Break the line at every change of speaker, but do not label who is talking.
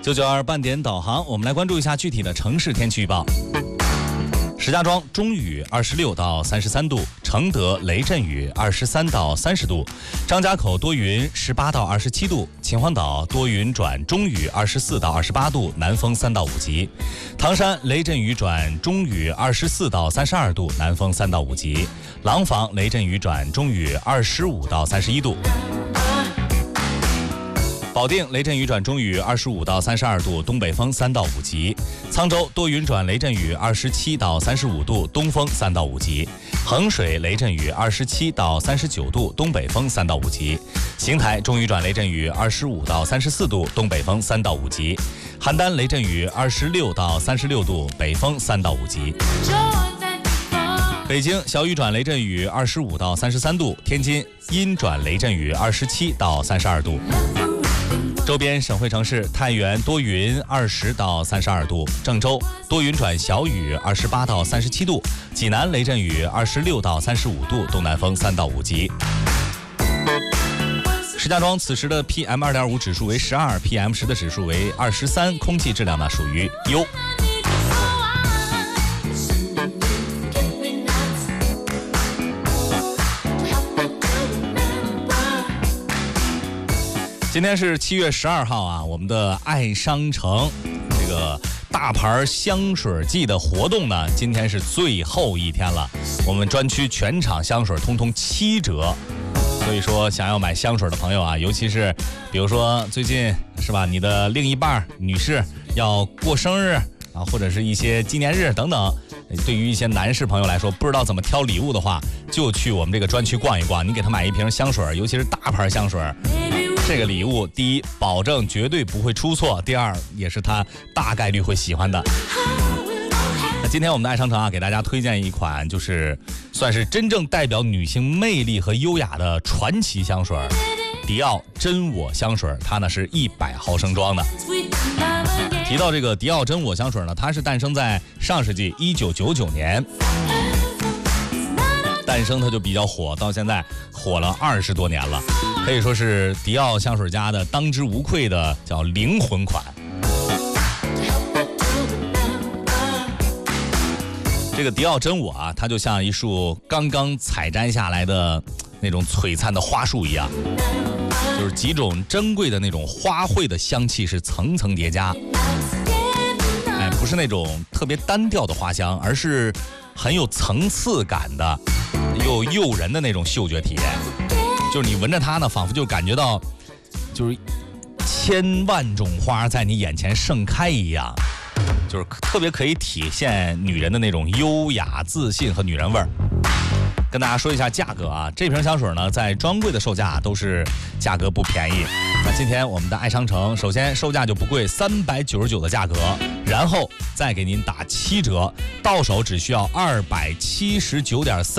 992半点导航，我们来关注一下具体的城市天气预报。石家庄中雨26到33度，承德雷阵雨23到30度，张家口多云18到27度，秦皇岛多云转中雨24到28度，南风3到5级，唐山雷阵雨转中雨24到32度，南风3到5级，廊坊雷阵雨转中雨25到31度。保定雷阵雨转中雨25到32度，东北风3到5级；沧州多云转雷阵雨27到35度，东风3到5级；衡水雷阵雨27到39度，东北风3到5级；邢台中雨转雷阵雨25到34度，东北风3到5级；邯郸雷阵雨26到36度，北风3到5级。北京小雨转雷阵雨25到33度，天津阴转雷阵雨27到32度。周边省会城市太原多云20到32度，郑州多云转小雨28到37度，济南雷阵雨26到35度，东南风3到5级。石家庄此时的 PM2.5 指数为12， PM10 的指数为23，空气质量呢属于优。今天是7月12号啊，我们的爱商城这个大牌香水季的活动呢，今天是最后一天了。我们专区全场香水通通7折，所以说想要买香水的朋友啊，尤其是比如说最近是吧，你的另一半女士要过生日啊，或者是一些纪念日等等，对于一些男士朋友来说，不知道怎么挑礼物的话，就去我们这个专区逛一逛，你给他买一瓶香水，尤其是大牌香水。这个礼物，第一，保证绝对不会出错；第二，也是他大概率会喜欢的。那今天我们的爱商城啊，给大家推荐一款，就是算是真正代表女性魅力和优雅的传奇香水——迪奥真我香水。它呢是100毫升装的。提到这个迪奥真我香水呢，它是诞生在上世纪1999年。诞生它就比较火，到现在火了20多年了，可以说是迪奥香水家的当之无愧的叫灵魂款。这个迪奥真我啊，它就像一束刚刚采摘下来的那种璀璨的花束一样，就是几种珍贵的那种花卉的香气是层层叠加。不是那种特别单调的花香，而是很有层次感的又诱人的那种嗅觉体验，就是你闻着它呢，仿佛就感觉到就是千万种花在你眼前盛开一样，就是特别可以体现女人的那种优雅自信和女人味儿。跟大家说一下价格啊，这瓶香水呢，在专柜的售价都是价格不便宜。那今天我们的爱商城，首先售价就不贵，399的价格，然后再给您打7折，到手只需要279.3